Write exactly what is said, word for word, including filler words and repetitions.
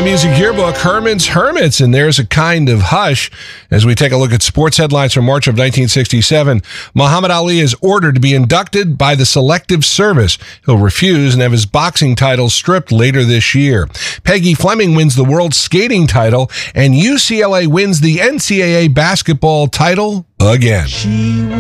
the Music Yearbook, Herman's Hermits, and there's a kind of hush. As we take a look at sports headlines from March of nineteen sixty-seven, Muhammad Ali is ordered to be inducted by the Selective Service. He'll refuse and have his boxing title stripped later this year. Peggy Fleming wins the world skating title, and U C L A wins the N C double A basketball title again.